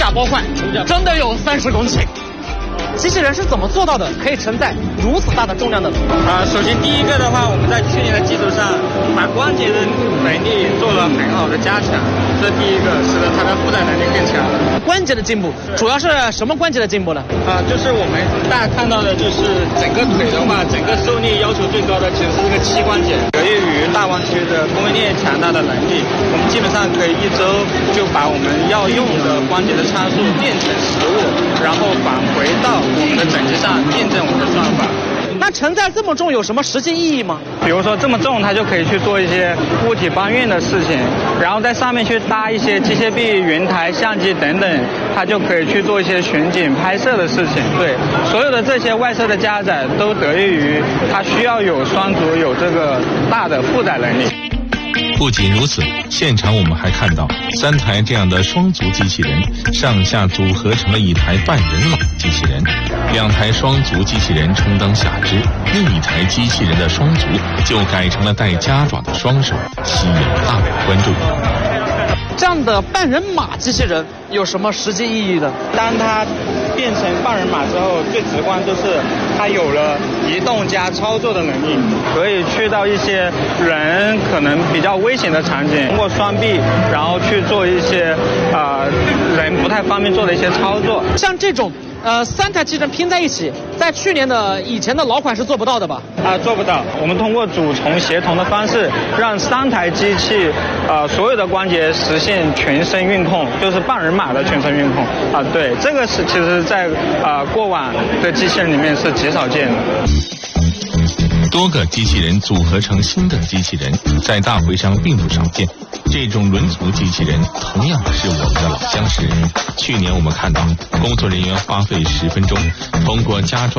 架包换，真的有30公斤。机器人是怎么做到的，可以承载如此大的重量的？ 首先第一个的话，我们在去年的基础上，把关节的能力做了很好的加强，这第一个，使得它的负载能力更强。 关节的进步，主要是什么关节的进步呢？ 就是我们大家看到的，就是整个腿的话，整个受力要求最高的其实是这个膝关节。得益于大湾区的供应链强大的能力，我们基本上可以1周就把我们要用的关节的参数变成实物，然后返回到我们的整机上验证我们的算法。 那承载这么重有什么实际意义吗？ 比如说这么重，它就可以去做一些物体搬运的事情，然后在上面去搭一些机械臂、云台、相机等等，它就可以去做一些巡警、拍摄的事情。对，所有的这些外设的加载都得益于它需要有双足，有这个大的负载能力。 不仅如此，现场我们还看到3台这样的双足机器人上下组合成了一台半人马机器人，2台双足机器人充当下肢，另一台机器人的双足就改成了带夹爪的双手，吸引了大量关注。 这样的半人马机器人有什么实际意义的？ 当它变成半人马之后，最直观就是它有了移动加操作的能力，可以去到一些人可能比较危险的场景，通过双臂然后去做一些人不太方便做的一些操作。 像这种3台机器人拼在一起，在以前的老款是做不到的吧？ 做不到。我们通过主从协同的方式，让3台机器所有的关节实现全身运控，就是半人马的全身运控对，这个是其实在过往的机器人里面是极少见的。 多个机器人组合成新的机器人，在大会上并不少见。这种轮足机器人同样是我们的老相识。去年我们看到，工作人员花费10分钟，通过加装